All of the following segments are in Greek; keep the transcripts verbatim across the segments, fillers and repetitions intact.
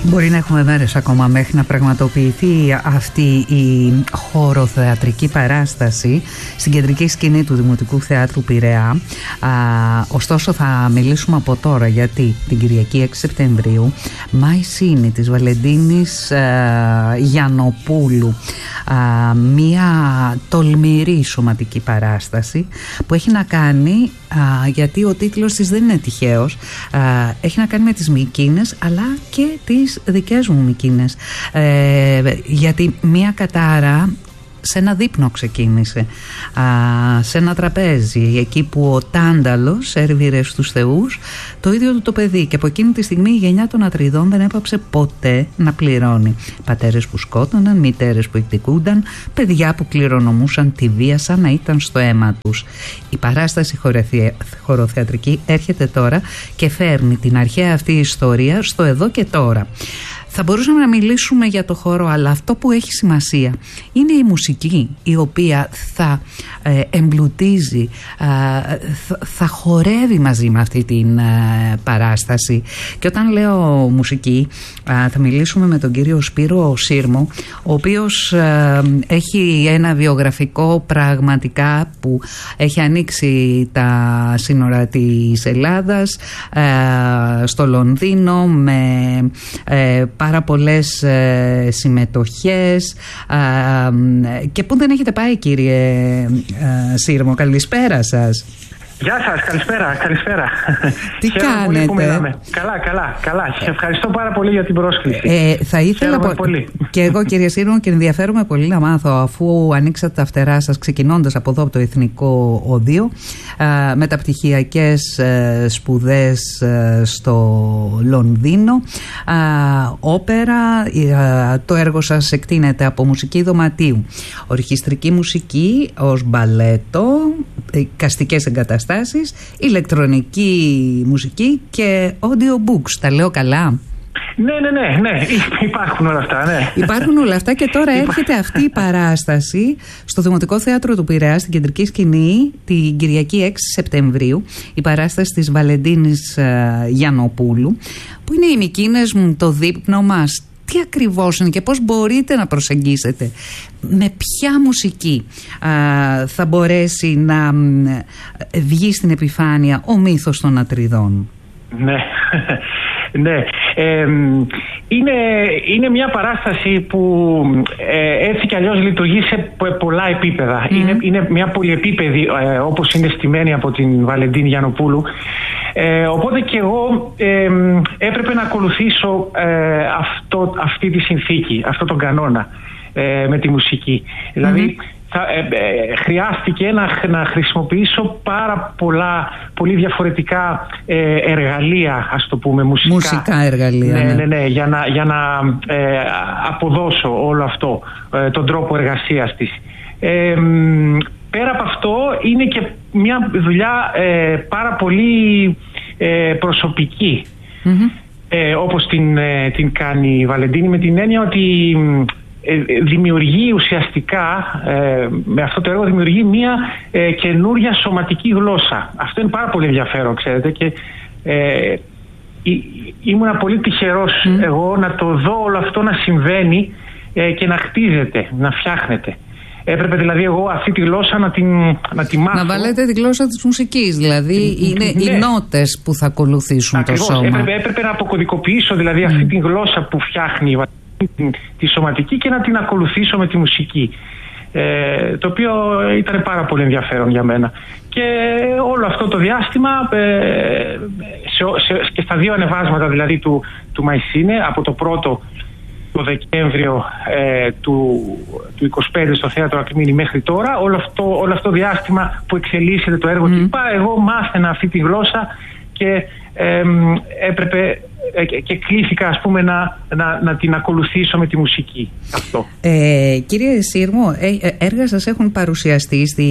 Μπορεί να έχουμε μέρες ακόμα μέχρι να πραγματοποιηθεί αυτή η χωροθεατρική παράσταση στην κεντρική σκηνή του Δημοτικού Θεάτρου Πειραιά. Α, ωστόσο θα μιλήσουμε από τώρα, γιατί την Κυριακή έξι Σεπτεμβρίου Μαϊσίνη της Βαλεντίνης α, Γιαννοπούλου, α, μία τολμηρή σωματική παράσταση που έχει να κάνει, α, γιατί ο τίτλος της δεν είναι τυχαίος, α, έχει να κάνει με τις Μικίνες αλλά και τις δικές μου Μικίνες, ε, γιατί μία κατάρα σε ένα δείπνο ξεκίνησε, α, σε ένα τραπέζι, εκεί που ο Τάνταλος έρβηρε στους θεούς το ίδιο του το παιδί, και από εκείνη τη στιγμή η γενιά των Ατριδών δεν έπαψε ποτέ να πληρώνει. Πατέρες που σκότωναν, μητέρες που εκδικούνταν, παιδιά που κληρονομούσαν τη βία σαν να ήταν στο αίμα τους. Η παράσταση χωροθεατρική έρχεται τώρα και φέρνει την αρχαία αυτή ιστορία στο εδώ και τώρα. Θα μπορούσαμε να μιλήσουμε για το χώρο, αλλά αυτό που έχει σημασία είναι η μουσική, η οποία θα ε, εμπλουτίζει, ε, θα, θα χορεύει μαζί με αυτή την ε, παράσταση. Και όταν λέω μουσική, ε, θα μιλήσουμε με τον κύριο Σπύρο Σύρμο, ο οποίος ε, έχει ένα βιογραφικό πραγματικά που έχει ανοίξει τα σύνορα της Ελλάδας, ε, στο Λονδίνο, με ε, πάρα πολλές ε, συμμετοχές, ε, και πού δεν έχετε πάει, κύριε ε, Σύρμο? Καλησπέρα σας. Γεια σας, καλησπέρα, καλησπέρα. Τι κάνετε? Που καλά, καλά, καλά. Σας ευχαριστώ πάρα πολύ για την πρόσκληση. Ε, θα ήθελα πο... πολύ. Και εγώ, κύριε Σύρμο, και ενδιαφέρομαι πολύ να μάθω, αφού ανοίξατε τα φτερά σας ξεκινώντας από εδώ από το Εθνικό Οδείο, ε, μεταπτυχιακές ε, σπουδές ε, στο Λονδίνο, ε, όπερα, ε, το έργο σας εκτείνεται από μουσική δωματίου, ορχιστρική μουσική ως μπαλέτο, καστικές εγκαταστάσεις, ηλεκτρονική μουσική και audiobooks. Τα λέω καλά? Ναι, ναι, ναι, ναι. Υπάρχουν όλα αυτά, ναι. Υπάρχουν όλα αυτά και τώρα έρχεται αυτή η παράσταση στο Δημοτικό Θέατρο του Πειραιά, στην κεντρική σκηνή, την Κυριακή έξι Σεπτεμβρίου, η παράσταση της Βαλεντίνης uh, Γιαννοπούλου, που είναι οι Μικίνες μου, το δείπνο μας. Τι ακριβώς είναι και πώς μπορείτε να προσεγγίσετε, με ποια μουσική α, θα μπορέσει να βγει στην επιφάνεια ο μύθος των Ατριδών? Ναι, ναι. Ε, είναι, είναι μια παράσταση που ε, έτσι κι αλλιώς λειτουργεί σε πολλά επίπεδα. Mm. Είναι, είναι μια πολυεπίπεδη, ε, όπως είναι στημένη από την Βαλεντίνη Γιαννοπούλου. Ε, οπότε και εγώ ε, έπρεπε να ακολουθήσω ε, αυτό, αυτή τη συνθήκη, αυτό τον κανόνα ε, με τη μουσική. Mm-hmm. Δηλαδή θα, ε, ε, χρειάστηκε να, να χρησιμοποιήσω πάρα πολλά, πολύ διαφορετικά ε, εργαλεία, ας το πούμε, μουσικά. Μουσικά εργαλεία. Ναι, ναι, ναι, ναι, για να, για να ε, αποδώσω όλο αυτό, ε, τον τρόπο εργασίας της. Ε, Πέρα από αυτό είναι και μια δουλειά ε, πάρα πολύ ε, προσωπική, mm-hmm. ε, όπως την, ε, την κάνει η Βαλεντίνη, με την έννοια ότι ε, δημιουργεί ουσιαστικά, ε, με αυτό το έργο δημιουργεί μια ε, καινούρια σωματική γλώσσα. Αυτό είναι πάρα πολύ ενδιαφέρον, ξέρετε, και ε, ή, ήμουνα πολύ τυχερός mm. εγώ να το δω όλο αυτό να συμβαίνει ε, και να χτίζεται, να φτιάχνεται. Έπρεπε δηλαδή εγώ αυτή τη γλώσσα να την να τη μάθω. Να βάλετε τη γλώσσα της μουσικής, δηλαδή είναι ναι. οι νότες που θα ακολουθήσουν. Ακριβώς, το σώμα. Έπρεπε, έπρεπε να αποκωδικοποιήσω δηλαδή mm. αυτή τη γλώσσα που φτιάχνει τη, τη σωματική και να την ακολουθήσω με τη μουσική. Ε, το οποίο ήταν πάρα πολύ ενδιαφέρον για μένα. Και όλο αυτό το διάστημα ε, σε, σε, και στα δύο ανεβάσματα δηλαδή του, του Μαϊσίνε, από το πρώτο το Δεκέμβριο ε, του, του είκοσι πέντε στο Θέατρο Ακμήνη μέχρι τώρα, όλο αυτό, όλο αυτό διάστημα που εξελίσσεται το έργο, mm. είπα, εγώ μάθαινα αυτή τη γλώσσα και ε, έπρεπε ε, και κλήθηκα, ας πούμε, να, να, να την ακολουθήσω με τη μουσική. Αυτό. Ε, κύριε Σύρμο, ε, έργα σας έχουν παρουσιαστεί στη,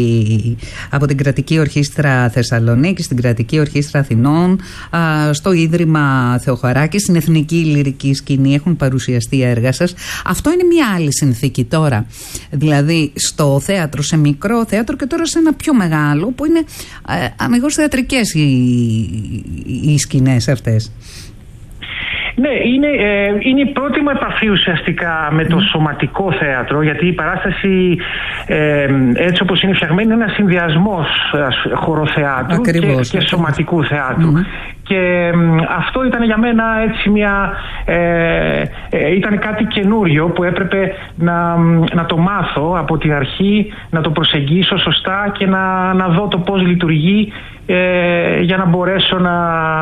από την Κρατική Ορχήστρα Θεσσαλονίκη, στην Κρατική Ορχήστρα Αθηνών, α, στο Ίδρυμα Θεοχαράκη, στην Εθνική Λυρική Σκηνή έχουν παρουσιαστεί έργα σας. Αυτό είναι μια άλλη συνθήκη τώρα. Δηλαδή στο θέατρο, σε μικρό θέατρο, και τώρα σε ένα πιο μεγάλο, που είναι ε, αμιγώς θεατρικές οι, οι σκηνές αυτές. Ναι, είναι, ε, είναι η πρώτη μου επαφή ουσιαστικά με το mm. σωματικό θέατρο, γιατί η παράσταση ε, έτσι όπως είναι φτιαγμένη είναι ένας συνδυασμός χωροθεάτρου και, και σωματικού θεάτρου. Mm. Και ε, αυτό ήταν για μένα έτσι μια, ε, ε, ήταν κάτι καινούριο που έπρεπε να, να το μάθω από την αρχή, να το προσεγγίσω σωστά και να, να δω το πώς λειτουργεί ε, για να μπορέσω να,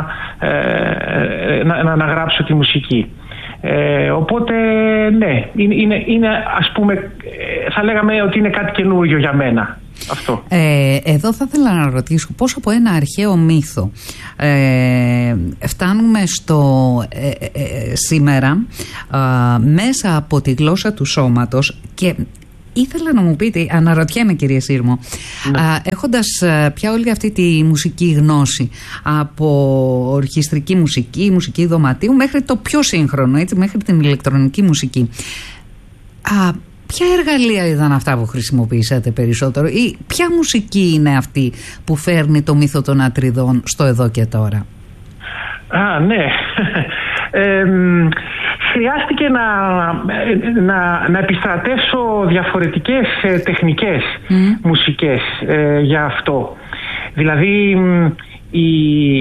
ε, να, να, να γράψω τη μουσική. Ε, οπότε ναι, είναι, είναι, είναι ας πούμε, θα λέγαμε ότι είναι κάτι καινούριο για μένα αυτό. Ε, εδώ θα ήθελα να ρωτήσω πώς από ένα αρχαίο μύθο ε, φτάνουμε στο ε, ε, σήμερα ε, μέσα από τη γλώσσα του σώματος. Και ήθελα να μου πείτε, αναρωτιέμαι κύριε Σύρμο, ναι. α, έχοντας πια όλη αυτή τη μουσική γνώση από ορχιστρική μουσική, μουσική δωματίου μέχρι το πιο σύγχρονο, έτσι, μέχρι την ηλεκτρονική μουσική, α, ποια εργαλεία ήταν αυτά που χρησιμοποιήσατε περισσότερο ή ποια μουσική είναι αυτή που φέρνει το μύθο των Ατριδών στο εδώ και τώρα? Α, ναι. ε, χρειάστηκε να, να, να επιστρατεύσω διαφορετικές ε, τεχνικές mm. μουσικές ε, για αυτό. Δηλαδή η,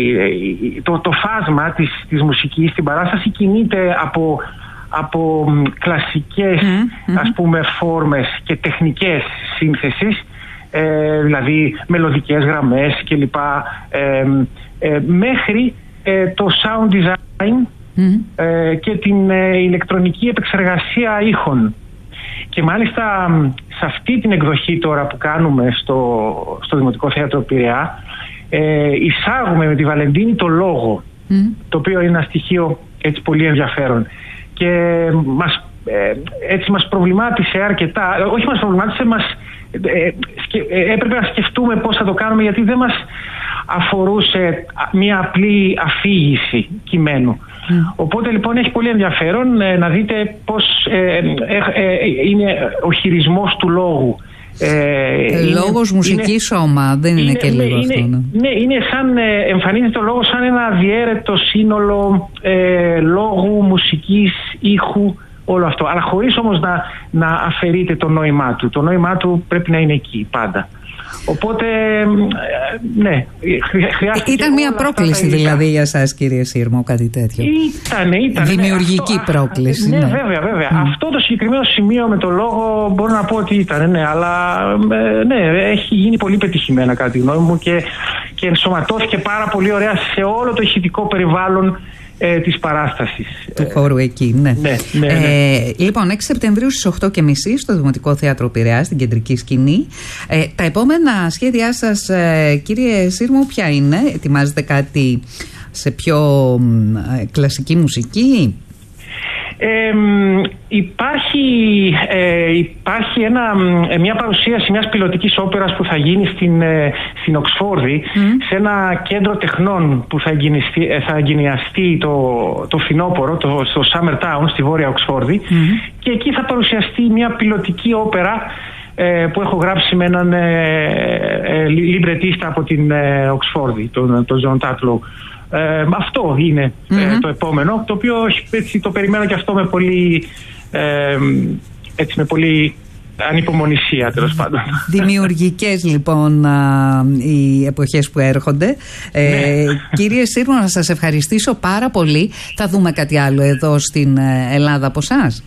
το, το φάσμα της, της μουσικής στην παράσταση κινείται από, από κλασικές mm. ας πούμε φόρμες και τεχνικές σύνθεσης, ε, δηλαδή μελωδικές γραμμές κλπ, ε, ε, μέχρι ε, το sound design Mm-hmm. Ε, και την ε, ηλεκτρονική επεξεργασία ήχων. Και μάλιστα σε αυτή την εκδοχή τώρα που κάνουμε στο, στο Δημοτικό Θέατρο Πειραιά ε, εισάγουμε με τη Βαλεντίνη το λόγο, mm-hmm. το οποίο είναι ένα στοιχείο έτσι πολύ ενδιαφέρον και μας, ε, έτσι μας προβλημάτισε αρκετά, όχι μας προβλημάτισε, μας, ε, σκε, ε, έπρεπε να σκεφτούμε πώς θα το κάνουμε, γιατί δεν μας αφορούσε μια απλή αφήγηση κειμένου. Mm. Οπότε λοιπόν έχει πολύ ενδιαφέρον ε, να δείτε πώς ε, ε, ε, είναι ο χειρισμός του λόγου. Ε, λόγος, είναι, μουσική, είναι, σώμα, δεν είναι, είναι και λίγο είναι, αυτό. Ναι, ναι, είναι σαν, ε, εμφανίζεται ο λόγος σαν ένα αδιέρετο σύνολο ε, λόγου, μουσικής, ήχου, όλο αυτό. Αλλά χωρίς όμως να, να αφαιρείται το νόημά του. Το νόημά του πρέπει να είναι εκεί πάντα. Οπότε, ναι, χρειάστηκε. Ήταν μια πρόκληση δηλαδή για σας κύριε Σύρμο, κάτι τέτοιο? Ήτανε, ήτανε. Δημιουργική ναι, αυτό, πρόκληση. Ναι, ναι, βέβαια, βέβαια. Mm. Αυτό το συγκεκριμένο σημείο με το λόγο μπορώ να πω ότι ήταν, ναι, αλλά ναι, έχει γίνει πολύ πετυχημένα κατά τη γνώμη μου και, και ενσωματώθηκε πάρα πολύ ωραία σε όλο το ηχητικό περιβάλλον Ε, της παράστασης. Του χώρου εκεί, ναι. ναι, ναι, ναι. Ε, λοιπόν, έξι Σεπτεμβρίου στις οκτώ και μισή στο Δημοτικό Θέατρο Πειραιά, στην κεντρική σκηνή. Ε, τα επόμενα σχέδιά σας, ε, κύριε Σύρμο, ποια είναι? Ετοιμάζετε κάτι σε πιο ε, κλασική μουσική? Ε, υπάρχει ε, υπάρχει ένα, μια παρουσίαση μιας πιλωτικής όπερας που θα γίνει στην, ε, στην Οξφόρδη, mm. σε ένα κέντρο τεχνών που θα, θα εγκαινιαστεί το, το φθινόπωρο, το, στο Summer Town στη Βόρεια Οξφόρδη, mm. και εκεί θα παρουσιαστεί μια πιλωτική όπερα ε, που έχω γράψει με έναν ε, ε, λιμπρετίστα από την ε, Οξφόρδη, τον, τον John Tatlow. Ε, αυτό είναι mm-hmm. ε, το επόμενο, το οποίο έτσι, το περιμένω και αυτό με πολύ, ε, έτσι, με πολύ ανυπομονησία, τέλος πάντων. Δημιουργικές λοιπόν α, οι εποχές που έρχονται. ε, ναι. Κύριε Σύρμο, να σας ευχαριστήσω πάρα πολύ. Θα δούμε κάτι άλλο εδώ στην Ελλάδα από εσάς?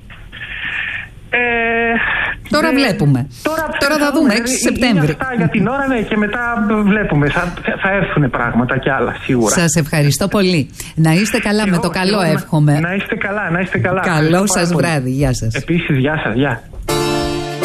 Ε, Τώρα βλέπουμε. Τώρα, τώρα θα δούμε έξι Σεπτέμβρη. Αυτά για την ώρα, ναι, και μετά βλέπουμε. Θα, θα έρθουν πράγματα κι άλλα, σίγουρα. Σας ευχαριστώ πολύ. Να είστε καλά, εγώ, με το καλό εγώ, εύχομαι. Να είστε καλά, να είστε καλά. Καλό σας βράδυ. Γεια σας. Επίσης, γεια σας, γεια.